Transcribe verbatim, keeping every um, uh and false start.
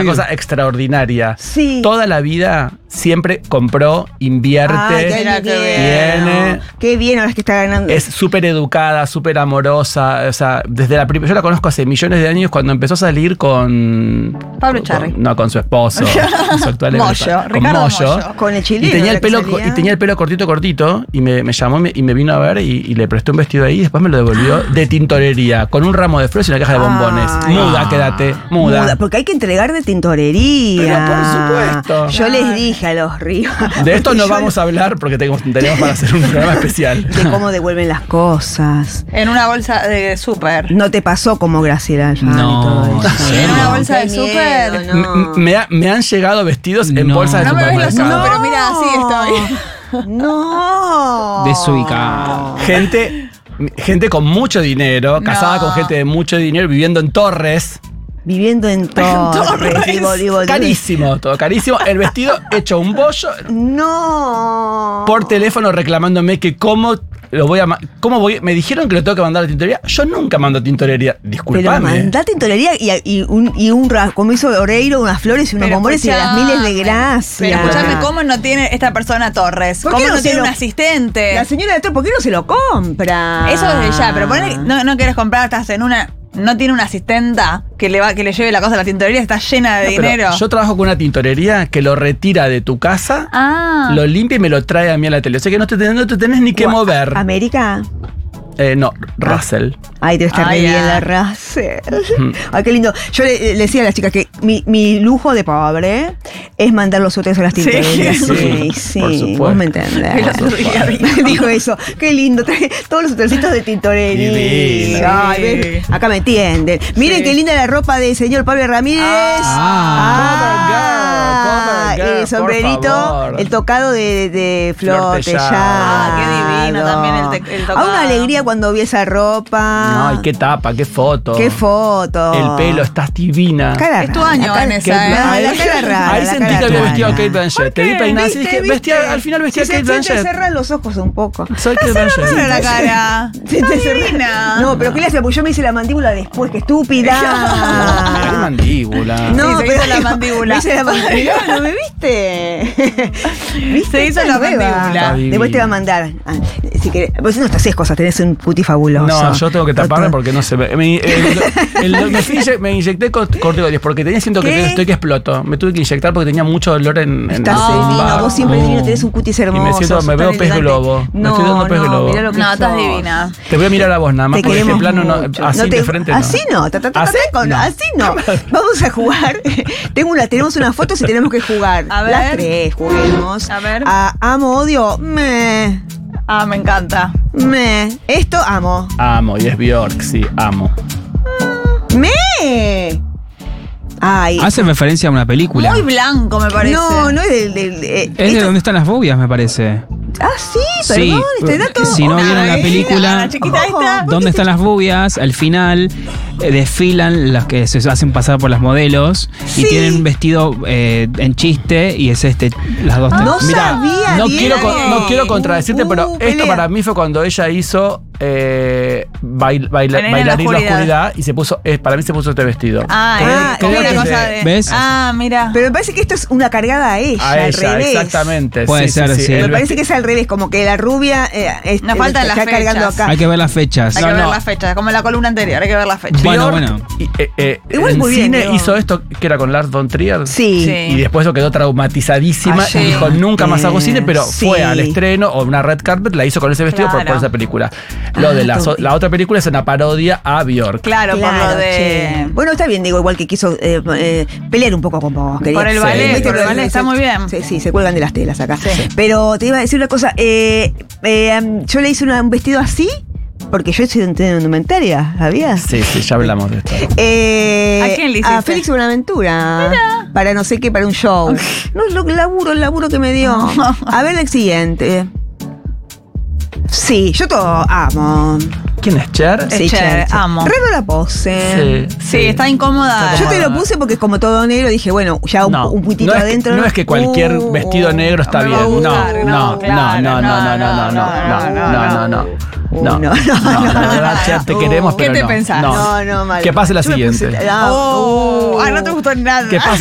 una obvio. cosa extraordinaria. Sí. Toda la vida siempre compró, invierte, Ay, qué Mira, qué bien. tiene. Qué bien ahora es que está ganando. Es súper educada, súper amorosa. O sea, desde la prim- yo la conozco hace millones de años cuando empezó a salir con. Pablo con- Echarri. No, con su esposo. con su actual Moyo, esposa, con Ricardo Moyo. Moyo. Con el Y chileno. tenía, el la que pelo, co- salía. y tenía el pelo cortito, cortito. Y me, me llamó y me, y me vino a ver y, y le presté un vestido ahí. Y después me lo devolvió de tintorería, con un ramo de flores y una caja de bombones. Ay. Muda, quédate, muda. Muda, porque hay que entregar de tintorería. Pero por supuesto. Yo les dije a los ríos. De esto no Yo- vamos a hablar porque tenemos, tenemos para hacer un programa especial. De cómo devuelven las cosas. En una bolsa de súper. No te pasó como Graciela Alfano No, y todo eso. ¿en una bolsa Qué de miedo, súper? no. M- me, ha- me han llegado vestidos en No. bolsas de No me ves los supermercado. ojos, pero mira, así estoy. No. Desubicado. Gente, gente con mucho dinero, No. casada con gente de mucho dinero, viviendo en torres. Viviendo en Torres. Torres. Digo, digo, digo. Carísimo, todo carísimo. El vestido hecho un bollo No. por teléfono reclamándome que cómo lo voy a ma- cómo voy. Me dijeron que lo tengo que mandar a tintorería. Yo nunca mando a tintorería. Pero Disculpame. mandate en tolería y, y un, y un ra- como hizo Oreiro, unas flores y unos Pero bombones y las escuchame, miles de gracias. Pero escúchame, ¿cómo no tiene esta persona Torres? ¿Por ¿Cómo qué no, no se tiene lo- un asistente? La señora de Torres, ¿por qué no se lo compra? Eso desde ya, pero ponele, no, no querés comprar, estás en una. No tiene una asistenta que le va, que le lleve la cosa a la tintorería, está llena de No, pero dinero. yo trabajo con una tintorería que lo retira de tu casa, Ah. lo limpia y me lo trae a mí a la tele. O sea que no te, tenés- no te tenés ni que Gua- mover. ¿América? Eh, no, Russell. Ay, debe estar Ay, re bien ah. la Russell. Ay, qué lindo. Yo le, le decía a las chicas que mi, mi lujo de pobre es mandar los útiles a las Sí. tintorerías. Sí, Sí, sí, por supuesto. vos me entendés. El otro día dijo. Dijo eso. Qué lindo. trae todos los utilecitos de tintorería. Divino. Ay, ven, acá me entienden. Miren Sí. qué linda la ropa del señor Pablo Ramírez. Ah. Cover girl, cover girl, el sombrerito, por favor. el tocado de, de Flor Flor Tellado. Tellado. Ah, qué divino también el te- el A tocado. una alegría cuando vi esa ropa. Ay, qué tapa, qué foto. Qué foto. El pelo, estás divina. Cara Es tu rara, año, cara- Vanessa, Qué ¿eh? bla- Ah, la cara rara, Ahí la sentí cara que había rara. vestido a Kate Blanchett. Te vi peinada así y dije, vestía, al final vestía a si Kate se, se te Blanchett. cerran los ojos un poco. Soy Kate Rara Blanchett. la cara. Se te cerran- divina. No, pero ¿qué le hace? Porque yo me hice la mandíbula después, que estúpida. Mirá qué mandíbula. No, Sí, se pero hizo la mandíbula. Me hice la mandíbula. ¿No me viste? ¿Viste? Se hizo Esta la es nueva. mandíbula. Está Después te va a divina. mandar. Ah, si querés. Vos no te haces cosas, tenés un puti fabuloso. No, yo tengo que taparme Total. porque no se ve. Me, el- el- me, fui inye- me inyecté cort- corticoides porque tenía siento que ¿Qué? estoy que exploto. Me tuve que inyectar porque tenía mucho dolor en, en Estás la divino, lumbar. vos siempre divino, tenés un cutis hermoso. Y me siento, me sos veo tan pez elegante. globo. Me No, estoy dando pez no, globo. mirá lo que No, estás sos. divina. Te voy a mirar a vos nada más Te porque este queremos plano no, mucho. así No te- de frente no. Así no, ta, ta, ta, ta, ¿Así? con- No. así no. Vamos a jugar. Tengo una, tenemos unas fotos y tenemos que jugar. A ver. Las tres juguemos. A ver. A amo, odio, me, Ah, me encanta. me. Esto amo. Amo, y es Bjork, sí, amo. Me. Ay. Hace referencia a una película. Muy blanco, me parece. No, no es del. del- de- Es de esto- donde están las bobias, me parece. Ah, sí, Sí. perdón, este dato. Si no vieron la Ay, película, la chiquita esta. ¿dónde están las bobias? Al final eh, desfilan las que se hacen pasar por las modelos Sí. y tienen un vestido eh, en chiste y es este las dos. No Mirá, sabía no bien. quiero, con- no quiero contradecirte, Uh, pero uh, esto pelea. para mí fue cuando ella hizo eh, bail- baila- Bailar en la bailar en la oscuridad. oscuridad y se puso, eh, para mí se puso este vestido. Ah, Creo- es creo como que una es cosa de- de. ¿Ves? Ah, mira. Pero me parece que esto es una cargada a ella, A al ella, revés. exactamente. Puede sí, ser, sí, sí. sí. El Me parece vesti- que es al revés, como que la rubia eh, es- Nos faltan está las cargando fechas. acá. Hay que ver las fechas. Hay No, que ver no. las fechas, como en la columna anterior, hay que ver las fechas. Bueno, Bjork, bueno. y, eh, eh, Igual en muy bien, cine Diego. hizo esto que era con Lars von Trier. Sí. Sí. Y después eso quedó traumatizadísima Ayer. y dijo nunca más hago cine, pero Sí. fue al estreno o una red carpet, la hizo con ese vestido por, Claro. por esa película. Lo Ah, de la, so- todo. la otra película es una parodia a Bjork. Claro, por Claro, lo de. che. Bueno, está bien, digo, igual que quiso eh, eh, pelear un poco con vos. quería- Por el Sí. ballet, Viste, por el pero- ballet, está sí, muy bien. Sí, sí, se cuelgan de las telas acá. Sí. Pero te iba a decir una cosa. eh, eh, yo le hice una- un vestido así, porque yo estoy en indumentaria, ¿sabías? Sí, sí, ya hablamos de esto. Eh, ¿A quién le A hiciste? Félix Buenaventura. Para no sé qué, para un show. No, lo el laburo, el laburo que me dio. A ver el siguiente. Sí, yo todo amo. ¿Quién es Cher? Es Cher, amo. Raro la pose. Sí, Sí, está incómoda. Yo te lo puse porque es como todo negro, dije, bueno, ya un, No, un puntito no es que- adentro. no es que cualquier Uh, vestido negro está me bien. va a No, gustar, no, no, no, claro, no, no, no, no, no, no, no, no, no, no. Uh, No, no, no, no, no, la no, verdad, no, Cher, te no. queremos, ¿Qué pero te no. pensás? No. No, no, mal. Que pase la Yo me puse- siguiente. ah, Oh, uh. ah, no te gustó nada. Que pase